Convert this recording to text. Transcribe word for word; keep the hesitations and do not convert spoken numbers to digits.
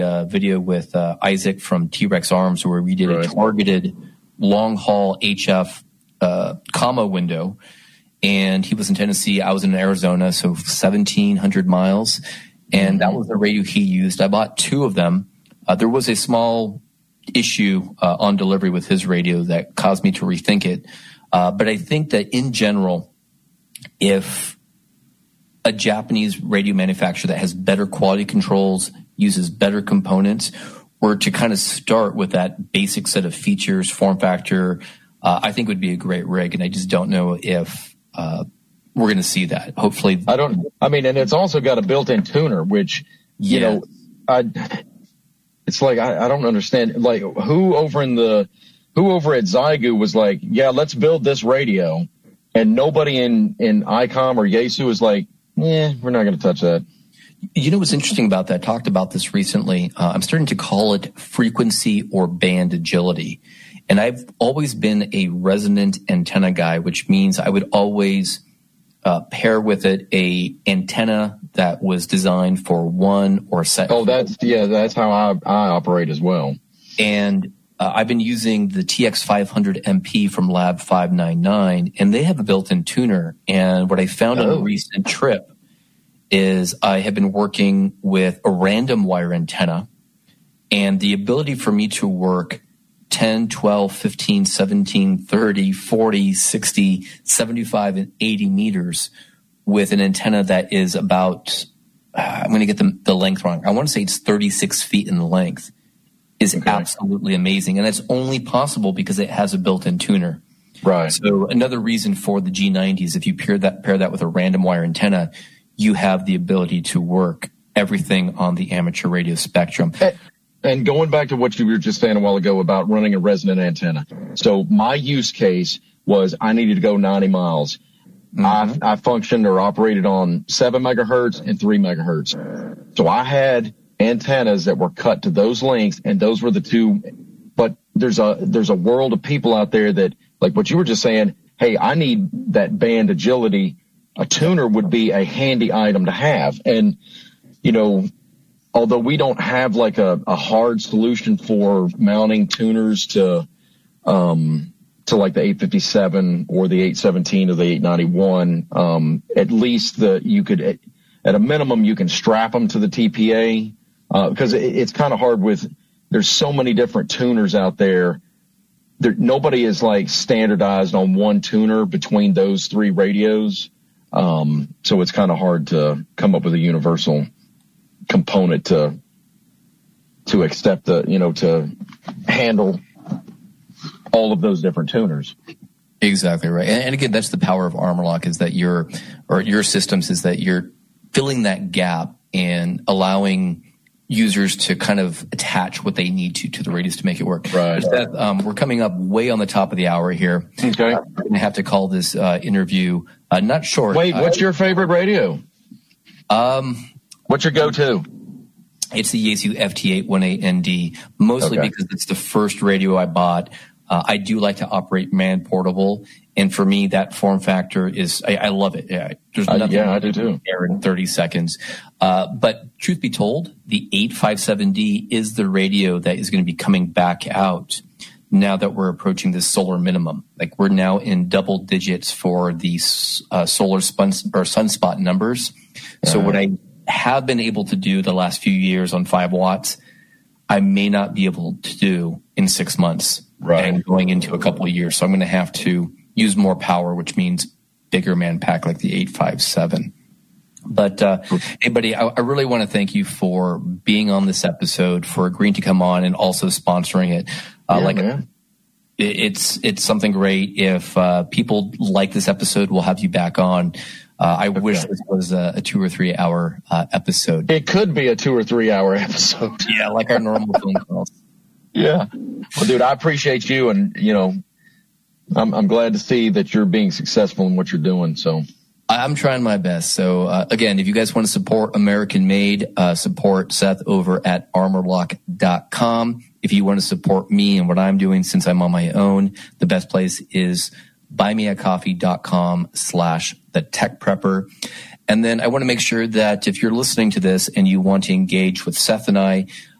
uh, video with uh, Isaac from T-Rex Arms where we did right. a targeted long-haul H F uh, commo window. And he was in Tennessee. I was in Arizona, so seventeen hundred miles. And that was the radio he used. I bought two of them. Uh, there was a small issue uh, on delivery with his radio that caused me to rethink it. Uh, but I think that in general, if a Japanese radio manufacturer that has better quality controls, uses better components, were to kind of start with that basic set of features, form factor, uh, I think it would be a great rig. And I just don't know if Uh, we're going to see that. Hopefully, I don't. I mean, and it's also got a built-in tuner, which you yeah. know, I. It's like I, I don't understand. Like who over in the, who over at Zygu was like, yeah, let's build this radio, and nobody in in ICOM or Yaesu was like, yeah, we're not going to touch that. You know what's interesting about that? I talked about this recently. Uh, I'm starting to call it frequency or band agility. And I've always been a resonant antenna guy, which means I would always uh, pair with it a antenna that was designed for one or set. Oh, that's yeah, that's how I, I operate as well. And uh, I've been using the T X five hundred M P from Lab five ninety-nine, and they have a built-in tuner. And what I found oh. on a recent trip is I have been working with a random wire antenna, and the ability for me to work ten, twelve, fifteen, seventeen, thirty, forty, sixty, seventy-five, and eighty meters with an antenna that is about, uh, I'm going to get the, the length wrong. I want to say it's thirty-six feet in length is okay. Absolutely amazing. And that's only possible because it has a built-in tuner. Right. So another reason for the G ninety is if you pair that, pair that with a random wire antenna, you have the ability to work everything on the amateur radio spectrum. Hey. And going back to what you were just saying a while ago about running a resonant antenna. So my use case was I needed to go ninety miles. Mm-hmm. I, I functioned or operated on seven megahertz and three megahertz. So I had antennas that were cut to those lengths, and those were the two. But there's a, there's a world of people out there that, like what you were just saying, hey, I need that band agility. A tuner would be a handy item to have. And, you know, although we don't have like a, a hard solution for mounting tuners to, um, to like the eight fifty-seven or the eight seventeen or the eight ninety-one, um, at least the, you could, at a minimum, you can strap them to the T P A, uh, because it, it's kind of hard with, there's so many different tuners out there. There, nobody is like standardized on one tuner between those three radios. Um, so it's kind of hard to come up with a universal component to to accept the you know to handle all of those different tuners. Exactly right. And, and again, that's the power of ArmorLock is that your or your systems is that you're filling that gap and allowing users to kind of attach what they need to to the radios to make it work. Right. That, um, we're coming up way on the top of the hour here. Okay. Uh, we're going to have to call this uh, interview uh, not short. Wait, what's uh, your favorite radio? Um. What's your go-to? It's the Yaesu F T eight eighteen N D, mostly okay. because it's the first radio I bought. Uh, I do like to operate man portable, and for me, that form factor is I, I love it. Yeah, there's nothing uh, yeah, I do too. There in thirty seconds. Uh, but truth be told, the eight fifty-seven D is the radio that is going to be coming back out now that we're approaching this solar minimum. Like we're now in double digits for the uh, solar spun or sunspot numbers. So uh-huh. what I have been able to do the last few years on five watts, I may not be able to do in six months right. and going into a couple of years. So I'm going to have to use more power, which means bigger man pack like the eight fifty-seven. But, uh, hey buddy, I, I really want to thank you for being on this episode, for agreeing to come on and also sponsoring it. Uh, yeah, like man. it, it's, it's something great. If, uh, people like this episode, we'll have you back on. Uh, I okay. wish this was a, a two or three hour uh, episode. It could be a two or three hour episode. Yeah, like our normal phone calls. Yeah. Well, dude, I appreciate you, and you know, I'm I'm glad to see that you're being successful in what you're doing. So I'm trying my best. So uh, again, if you guys want to support American Made, uh, support Seth over at armor lock dot com. If you want to support me and what I'm doing since I'm on my own, the best place is buymeacoffee.com slash the tech prepper. And then I want to make sure that if you're listening to this and you want to engage with Seth and I,